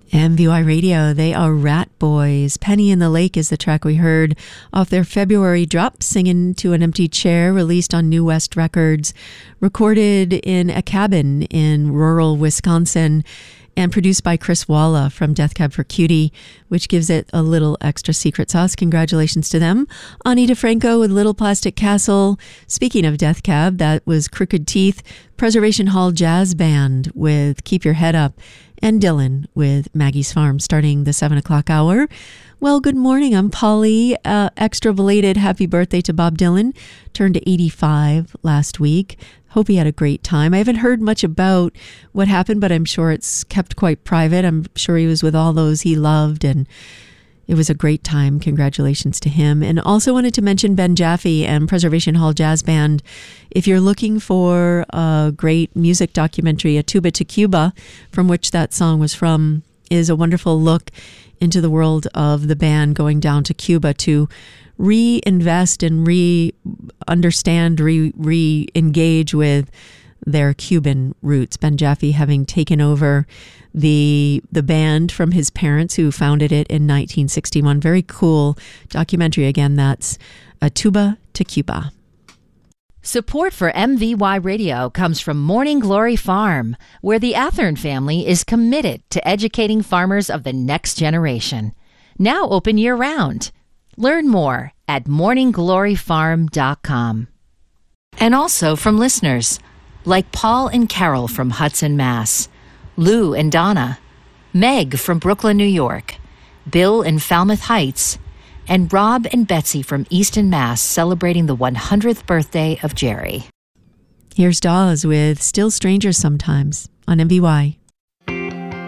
MVY Radio, they are Rat Boys. Penny in the Lake is the track we heard off their February drop, Singing to an Empty Chair, released on New West Records, recorded in a cabin in rural Wisconsin, and produced by Chris Walla from Death Cab for Cutie, which gives it a little extra secret sauce. Congratulations to them. Ani DeFranco with Little Plastic Castle. Speaking of Death Cab, that was Crooked Teeth, Preservation Hall Jazz Band with Keep Your Head Up, and Dylan with Maggie's Farm, starting the 7 o'clock hour. Well, good morning. I'm Polly. Extra belated happy birthday to Bob Dylan. Turned 85 last week. Hope he had a great time. I haven't heard much about what happened, but I'm sure it's kept quite private. I'm sure he was with all those he loved, and it was a great time. Congratulations to him. And also wanted to mention Ben Jaffe and Preservation Hall Jazz Band. If you're looking for a great music documentary, A Tuba to Cuba, from which that song was from, is a wonderful look into the world of the band going down to Cuba to reinvest and re-understand, re-engage with their Cuban roots. Ben Jaffe having taken over the band from his parents who founded it in 1961. Very cool documentary. Again, that's A Tuba to Cuba. Support for MVY Radio comes from Morning Glory Farm, where the Athern family is committed to educating farmers of the next generation. Now open year-round. Learn more at morninggloryfarm.com. And also from listeners like Paul and Carol from Hudson, Mass., Lou and Donna, Meg from Brooklyn, New York, Bill in Falmouth Heights, and Rob and Betsy from Easton, Mass., celebrating the 100th birthday of Jerry. Here's Dawes with Still Strangers Sometimes on MVY.